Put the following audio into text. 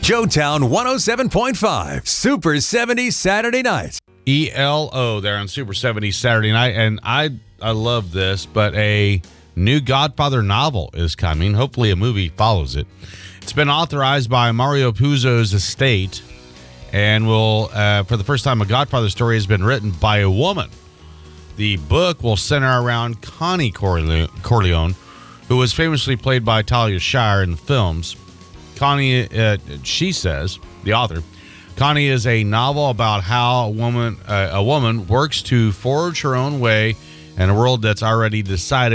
Joetown 107.5, Super 70s Saturday nights. ELO there on Super 70s Saturday night. And I love this, but a new Godfather novel is coming. Hopefully a movie follows it. It's been authorized by Mario Puzo's estate, and will, for the first time, a Godfather story has been written by a woman. The book will center around Connie Corleone, who was famously played by Talia Shire in the films. Connie, she says, the author, Connie is a novel about how a woman works to forge her own way in a world that's already decided